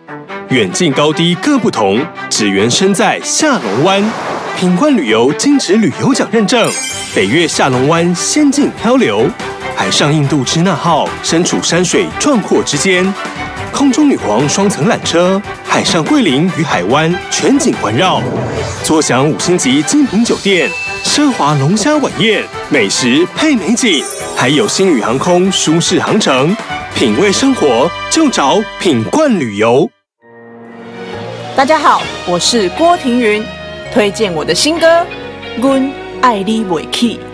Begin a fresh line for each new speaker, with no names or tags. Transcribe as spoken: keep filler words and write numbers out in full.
远近高低各不同，只缘身在下龙湾。品冠旅游金质旅游奖认证，北越下龙湾仙境漂流，海上印度支那号身处山水壮阔之间，空中女皇双层缆车，海上桂林与海湾全景环绕，坐享五星级精品酒店，奢华龙虾晚宴，美食配美景，还有星宇航空舒适航程，品味生活就找品冠旅游。
大家好，我是郭庭云，推荐我的新歌《阮爱你袂起》。